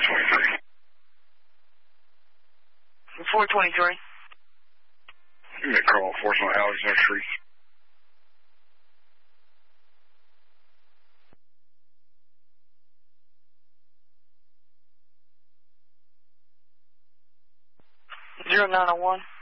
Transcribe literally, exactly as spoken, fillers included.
twenty-three. four twenty-three. Give me a call, unfortunately, Alexander Street. Zero nine oh one.